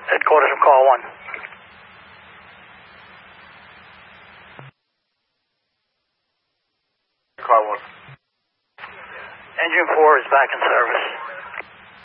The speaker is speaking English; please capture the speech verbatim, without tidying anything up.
Headquarters from call one. Car one. Engine four is back in service.